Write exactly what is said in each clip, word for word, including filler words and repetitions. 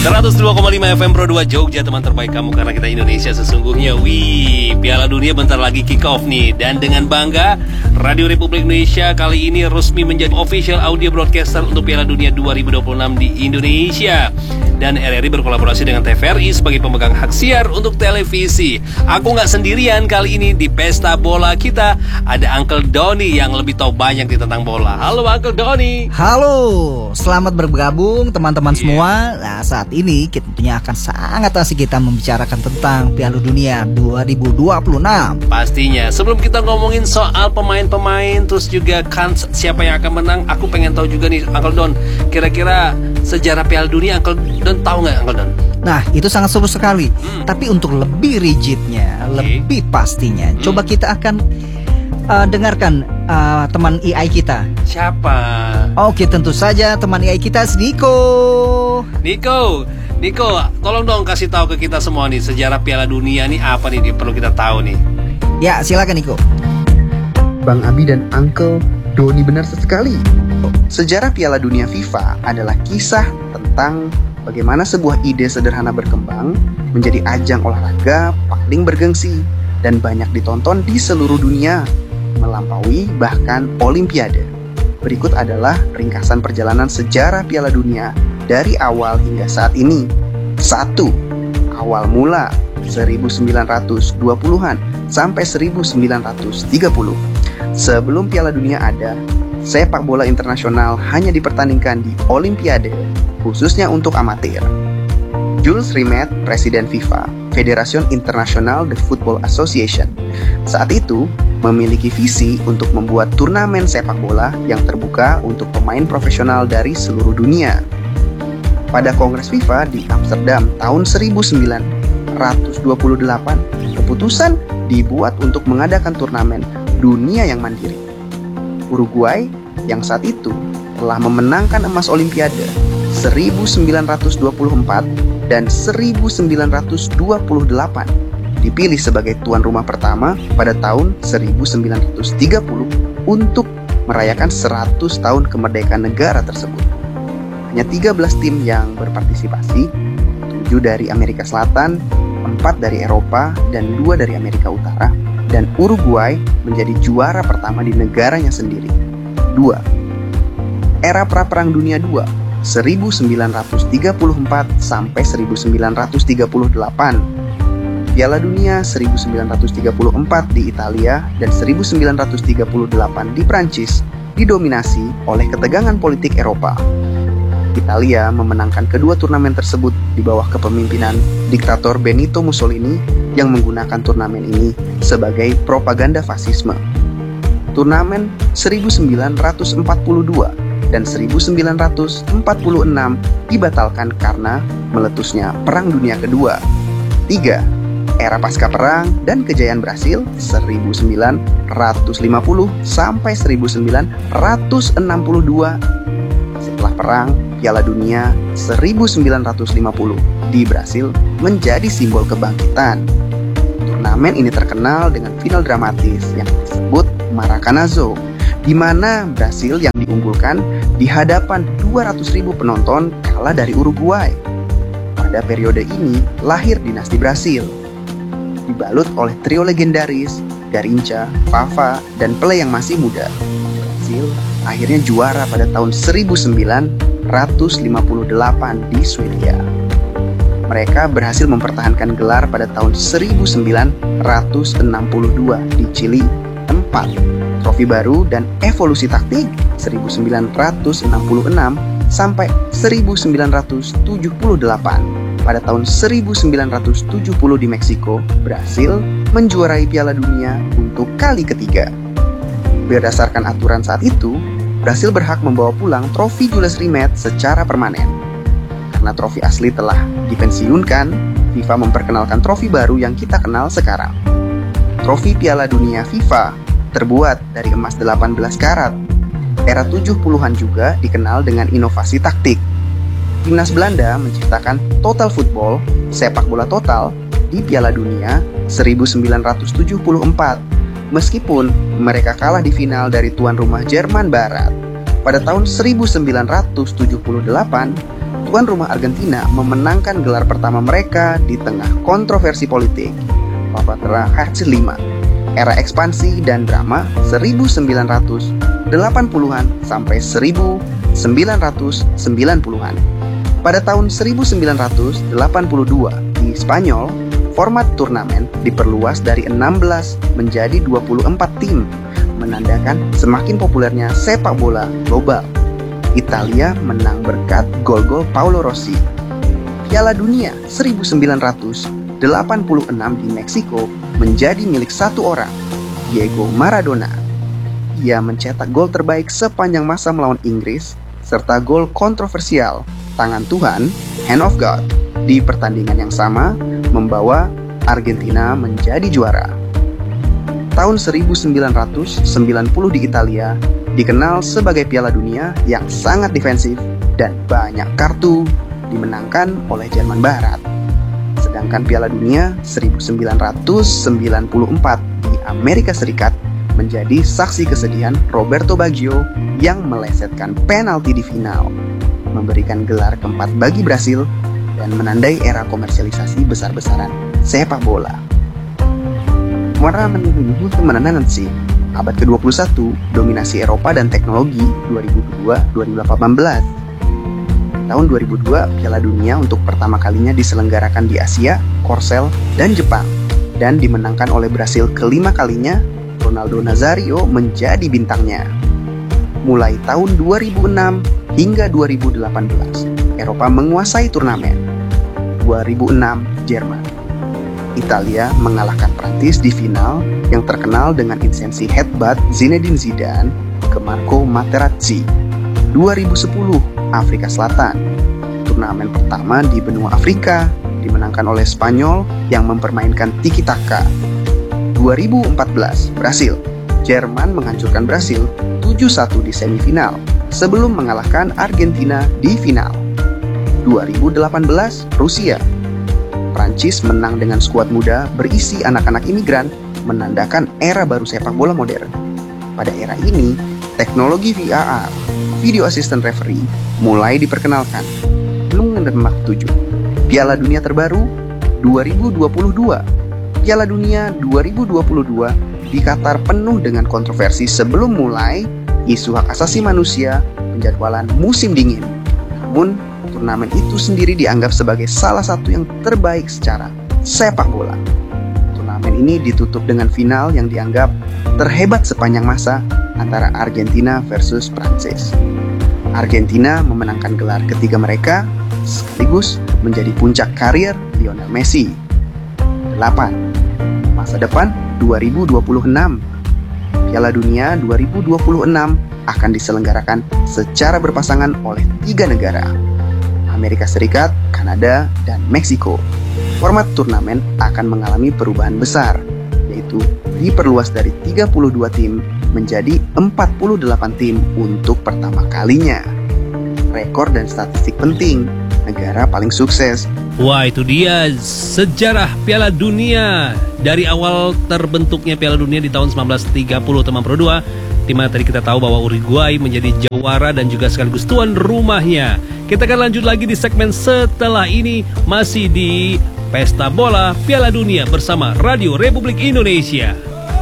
seratus dua koma lima F M Pro dua Jogja, teman terbaik kamu karena kita Indonesia sesungguhnya. Wih, Piala Dunia bentar lagi kick off nih. Dan dengan bangga, Radio Republik Indonesia kali ini resmi menjadi official audio broadcaster untuk Piala Dunia dua ribu dua puluh enam di Indonesia. Dan R R I berkolaborasi dengan T V R I sebagai pemegang hak siar untuk televisi. Aku nggak sendirian kali ini di pesta bola kita. Ada Uncle Doni yang lebih tahu banyak di tentang bola. Halo Uncle Doni. Halo, selamat bergabung teman-teman Yeah. semua. Nah, saat ini kita tentunya akan sangat asik kita membicarakan tentang Piala Dunia dua ribu dua puluh enam. Pastinya, sebelum kita ngomongin soal pemain-pemain, terus juga kan siapa yang akan menang, aku pengen tahu juga nih Uncle Don, kira-kira sejarah Piala Dunia Uncle Don tahu nggak Uncle Don? Nah, itu sangat seru sekali. Hmm. Tapi untuk lebih rigidnya, Oke. lebih pastinya, Hmm. coba kita akan uh, dengarkan uh, teman A I kita. Siapa? Oke, tentu saja teman A I kita, Niko. Niko, Niko, tolong dong kasih tahu ke kita semua nih sejarah Piala Dunia nih apa nih yang perlu kita tahu nih. Ya, silakan Niko. Bang Abi dan Uncle Doni benar sekali. Sejarah Piala Dunia FIFA adalah kisah tentang bagaimana sebuah ide sederhana berkembang menjadi ajang olahraga paling bergengsi dan banyak ditonton di seluruh dunia, melampaui bahkan Olimpiade. Berikut adalah ringkasan perjalanan sejarah Piala Dunia dari awal hingga saat ini. Satu. Awal mula seribu sembilan ratus dua puluhan sampai seribu sembilan ratus tiga puluh. Sebelum Piala Dunia ada, sepak bola internasional hanya dipertandingkan di Olimpiade, khususnya untuk amatir. Jules Rimet, Presiden FIFA, Federation International de Football Association, saat itu memiliki visi untuk membuat turnamen sepak bola yang terbuka untuk pemain profesional dari seluruh dunia. Pada Kongres FIFA di Amsterdam tahun seribu sembilan ratus dua puluh delapan, keputusan dibuat untuk mengadakan turnamen dunia yang mandiri. Uruguay yang saat itu telah memenangkan emas Olimpiade seribu sembilan ratus dua puluh empat dan seribu sembilan ratus dua puluh delapan dipilih sebagai tuan rumah pertama pada tahun seribu sembilan ratus tiga puluh untuk merayakan seratus tahun kemerdekaan negara tersebut. Hanya tiga belas tim yang berpartisipasi, tujuh dari Amerika Selatan, empat dari Eropa, dan dua dari Amerika Utara, dan Uruguay menjadi juara pertama di negaranya sendiri. Dua. Era Pra-Perang Dunia kedua, seribu sembilan ratus tiga puluh empat sampai seribu sembilan ratus tiga puluh delapan. Piala Dunia seribu sembilan ratus tiga puluh empat di Italia dan seribu sembilan ratus tiga puluh delapan di Prancis didominasi oleh ketegangan politik Eropa. Italia memenangkan kedua turnamen tersebut di bawah kepemimpinan diktator Benito Mussolini yang menggunakan turnamen ini sebagai propaganda fasisme. Turnamen seribu sembilan ratus empat puluh dua dan seribu sembilan ratus empat puluh enam dibatalkan karena meletusnya Perang Dunia Kedua. Tiga. Era pasca perang dan kejayaan Brasil seribu sembilan ratus lima puluh sampai seribu sembilan ratus enam puluh dua. Setelah perang, Piala Dunia seribu sembilan ratus lima puluh di Brasil menjadi simbol kebangkitan. Turnamen ini terkenal dengan final dramatis yang disebut Maracanazo, di mana Brasil yang diunggulkan di hadapan dua ratus ribu penonton kalah dari Uruguay. Pada periode ini lahir dinasti Brasil, dibalut oleh trio legendaris Garrincha, Pava, dan Pelé yang masih muda. Brasil akhirnya juara pada tahun seribu sembilan ratus lima puluh delapan di Swedia. Mereka berhasil mempertahankan gelar pada tahun seribu sembilan ratus enam puluh dua di Chili. Empat. Trofi baru dan evolusi taktik seribu sembilan ratus enam puluh enam sampai seribu sembilan ratus tujuh puluh delapan. Pada tahun seribu sembilan ratus tujuh puluh di Meksiko, Brasil menjuarai Piala Dunia untuk kali ketiga. Berdasarkan aturan saat itu, Brasil berhak membawa pulang trofi Jules Rimet secara permanen. Karena trofi asli telah dipensiunkan, FIFA memperkenalkan trofi baru yang kita kenal sekarang. Trofi Piala Dunia FIFA terbuat dari emas delapan belas karat. Era tujuh puluhan juga dikenal dengan inovasi taktik. Timnas Belanda menciptakan total football, sepak bola total, di Piala Dunia seribu sembilan ratus tujuh puluh empat, meskipun mereka kalah di final dari tuan rumah Jerman Barat. Pada tahun seribu sembilan ratus tujuh puluh delapan, tuan rumah Argentina memenangkan gelar pertama mereka di tengah kontroversi politik pada Hatch lima, era ekspansi dan drama seribu sembilan ratus delapan puluhan sampai seribu sembilan ratus sembilan puluhan. Pada tahun seribu sembilan ratus delapan puluh dua di Spanyol, format turnamen diperluas dari enam belas menjadi dua puluh empat tim, menandakan semakin populernya sepak bola global. Italia menang berkat gol-gol Paolo Rossi. Piala Dunia seribu sembilan ratus delapan puluh enam di Meksiko menjadi milik satu orang, Diego Maradona. Ia mencetak gol terbaik sepanjang masa melawan Inggris, serta gol kontroversial Tangan Tuhan, Hand of God, di pertandingan yang sama membawa Argentina menjadi juara. Tahun seribu sembilan ratus sembilan puluh di Italia dikenal sebagai Piala Dunia yang sangat defensif dan banyak kartu dimenangkan oleh Jerman Barat. Sedangkan Piala Dunia seribu sembilan ratus sembilan puluh empat di Amerika Serikat menjadi saksi kesedihan Roberto Baggio yang melesetkan penalti di final, memberikan gelar keempat bagi Brasil dan menandai era komersialisasi besar-besaran sepak bola. Muara menuju kemenangan sih. Abad ke dua puluh satu, dominasi Eropa dan teknologi dua ribu dua sampai dua ribu delapan belas. Tahun dua ribu dua, Piala Dunia untuk pertama kalinya diselenggarakan di Asia, Korsel, dan Jepang, dan dimenangkan oleh Brasil kelima kalinya. Ronaldo Nazario menjadi bintangnya. Mulai tahun dua ribu enam hingga dua ribu delapan belas, Eropa menguasai turnamen. dua ribu enam, Jerman. Italia mengalahkan Prancis di final yang terkenal dengan insensi headbutt Zinedine Zidane ke Marco Materazzi. dua ribu sepuluh, Afrika Selatan. Turnamen pertama di benua Afrika dimenangkan oleh Spanyol yang mempermainkan tiki-taka. dua ribu empat belas, Brasil. Jerman menghancurkan Brasil tujuh satu di semifinal sebelum mengalahkan Argentina di final. dua ribu delapan belas, Rusia. Prancis menang dengan skuad muda berisi anak-anak imigran, menandakan era baru sepak bola modern. Pada era ini, teknologi V A R, Video Assistant Referee, mulai diperkenalkan. Nomor tujuh, Piala Dunia terbaru dua ribu dua puluh dua. Piala Dunia dua ribu dua puluh dua di Qatar penuh dengan kontroversi sebelum mulai isu hak asasi manusia, penjadwalan musim dingin. Namun, turnamen itu sendiri dianggap sebagai salah satu yang terbaik secara sepak bola. Turnamen ini ditutup dengan final yang dianggap terhebat sepanjang masa antara Argentina versus Prancis. Argentina memenangkan gelar ketiga mereka, sekaligus menjadi puncak karir Lionel Messi. delapan. Masa depan dua ribu dua puluh enam. Piala Dunia dua ribu dua puluh enam akan diselenggarakan secara berpasangan oleh tiga negara, Amerika Serikat, Kanada, dan Meksiko. Format turnamen akan mengalami perubahan besar, yaitu diperluas dari tiga puluh dua tim menjadi empat puluh delapan tim untuk pertama kalinya. Rekor dan statistik penting, negara paling sukses. Wah, itu dia sejarah Piala Dunia. Dari awal terbentuknya Piala Dunia di tahun sembilan belas tiga puluh teman Pro dua, di mana tadi kita tahu bahwa Uruguay menjadi juara dan juga sekaligus tuan rumahnya. Kita akan lanjut lagi di segmen setelah ini, masih di Pesta Bola Piala Dunia bersama Radio Republik Indonesia.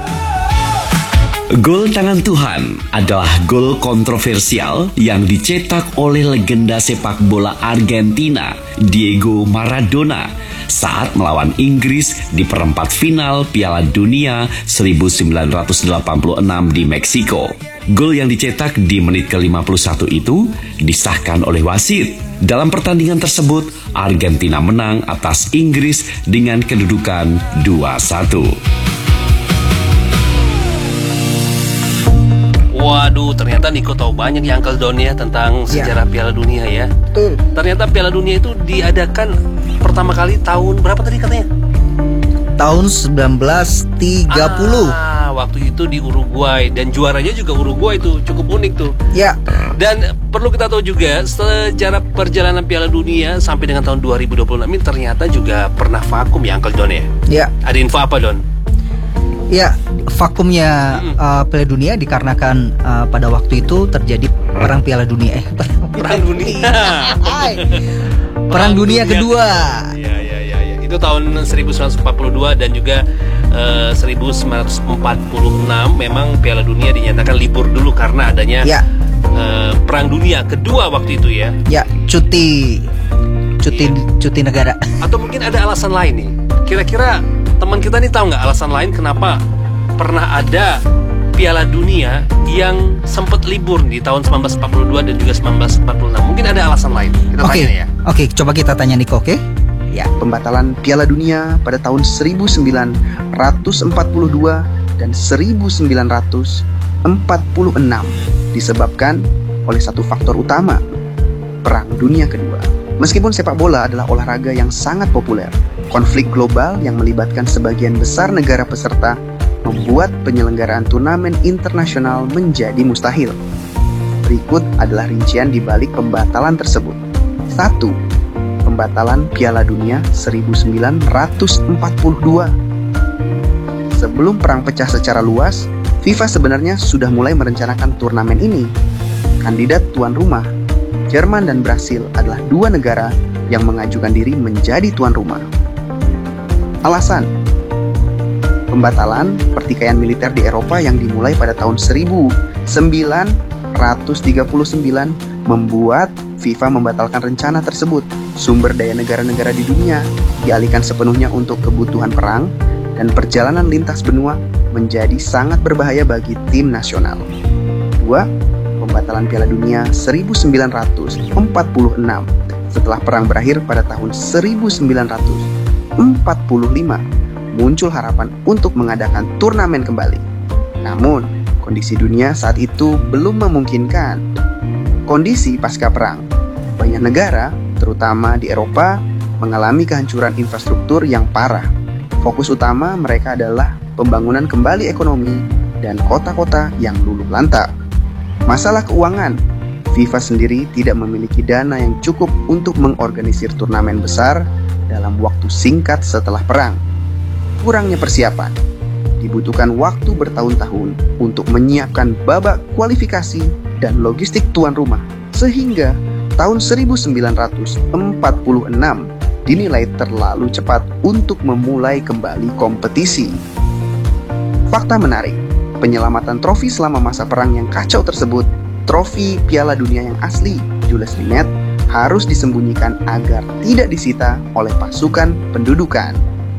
Gol tangan Tuhan adalah gol kontroversial yang dicetak oleh legenda sepak bola Argentina, Diego Maradona, saat melawan Inggris di perempat final Piala Dunia seribu sembilan ratus delapan puluh enam di Meksiko. Gol yang dicetak di menit ke lima puluh satu itu disahkan oleh wasit. Dalam pertandingan tersebut, Argentina menang atas Inggris dengan kedudukan dua satu. Waduh, ternyata Niko tahu banyak ya Uncle Don ya tentang sejarah ya. Piala Dunia ya. Betul. Ternyata Piala Dunia itu diadakan pertama kali tahun berapa tadi katanya? Tahun sembilan belas tiga puluh. Ah, waktu itu di Uruguay, dan juaranya juga Uruguay itu cukup unik tuh. Ya. Dan perlu kita tahu juga sejarah perjalanan Piala Dunia sampai dengan tahun dua ribu dua puluh enam ini ternyata juga pernah vakum ya Uncle Don ya. Ya. Ada info apa Don? Ya, vakumnya uh, Piala Dunia dikarenakan uh, pada waktu itu terjadi perang Piala Dunia. Eh, Perang Dunia. Hai. Perang Dunia kedua. Ya, ya, ya, ya. Itu tahun seribu sembilan ratus empat puluh dua dan juga uh, seribu sembilan ratus empat puluh enam memang Piala Dunia dinyatakan libur dulu karena adanya Ya. uh, Perang Dunia kedua waktu itu ya. Ya, cuti cuti cuti negara. Atau mungkin ada alasan lain nih. Kira-kira teman kita nih tahu nggak alasan lain kenapa pernah ada Piala Dunia yang sempat libur di tahun seribu sembilan ratus empat puluh dua dan juga seribu sembilan ratus empat puluh enam? Mungkin ada alasan lain. Kita Oke. tanya ya. Oke, coba kita tanya Niko, oke? Ya. Pembatalan Piala Dunia pada tahun seribu sembilan ratus empat puluh dua dan seribu sembilan ratus empat puluh enam disebabkan oleh satu faktor utama, Perang Dunia Kedua. Meskipun sepak bola adalah olahraga yang sangat populer, konflik global yang melibatkan sebagian besar negara peserta membuat penyelenggaraan turnamen internasional menjadi mustahil. Berikut adalah rincian di balik pembatalan tersebut. satu. Pembatalan Piala Dunia seribu sembilan ratus empat puluh dua. Sebelum perang pecah secara luas, FIFA sebenarnya sudah mulai merencanakan turnamen ini. Kandidat tuan rumah, Jerman dan Brasil adalah dua negara yang mengajukan diri menjadi tuan rumah. Alasan pembatalan pertikaian militer di Eropa yang dimulai pada tahun seribu sembilan ratus tiga puluh sembilan membuat FIFA membatalkan rencana tersebut. Sumber daya negara-negara di dunia dialihkan sepenuhnya untuk kebutuhan perang dan perjalanan lintas benua menjadi sangat berbahaya bagi tim nasional. Dua. Pembatalan Piala Dunia seribu sembilan ratus empat puluh enam setelah perang berakhir pada tahun seribu sembilan ratus empat puluh lima muncul harapan untuk mengadakan turnamen kembali. Namun, kondisi dunia saat itu belum memungkinkan. Kondisi pasca perang, banyak negara, terutama di Eropa, mengalami kehancuran infrastruktur yang parah. Fokus utama mereka adalah pembangunan kembali ekonomi dan kota-kota yang luluh lantak. Masalah keuangan, FIFA sendiri tidak memiliki dana yang cukup untuk mengorganisir turnamen besar dalam waktu singkat setelah perang. Kurangnya persiapan, dibutuhkan waktu bertahun-tahun untuk menyiapkan babak kualifikasi dan logistik tuan rumah, sehingga tahun seribu sembilan ratus empat puluh enam dinilai terlalu cepat untuk memulai kembali kompetisi. Fakta menarik, penyelamatan trofi selama masa perang yang kacau tersebut, trofi Piala Dunia yang asli, Jules Rimet, harus disembunyikan agar tidak disita oleh pasukan pendudukan.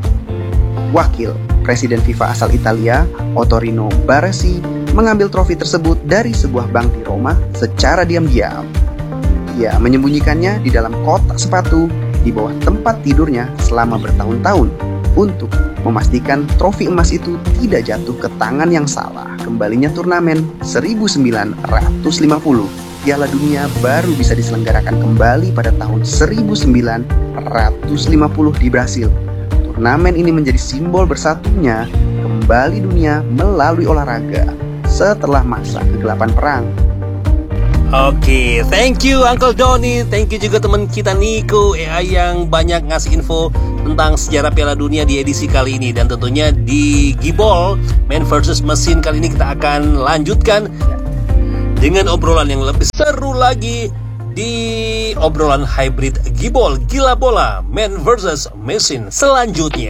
Wakil Presiden FIFA asal Italia, Ottorino Baresi, mengambil trofi tersebut dari sebuah bank di Roma secara diam-diam. Ia menyembunyikannya di dalam kotak sepatu di bawah tempat tidurnya selama bertahun-tahun untuk memastikan trofi emas itu tidak jatuh ke tangan yang salah. Kembalinya turnamen seribu sembilan ratus lima puluh, Piala Dunia baru bisa diselenggarakan kembali pada tahun seribu sembilan ratus lima puluh di Brasil. Turnamen ini menjadi simbol bersatunya kembali dunia melalui olahraga setelah masa kegelapan perang. Oke, thank you Uncle Doni, thank you juga teman kita Niko A I yang banyak ngasih info tentang sejarah Piala Dunia di edisi kali ini. Dan tentunya di Gibol Man versus Mesin kali ini kita akan lanjutkan dengan obrolan yang lebih seru lagi di obrolan hybrid Gibol Gila Bola Man versus Mesin selanjutnya.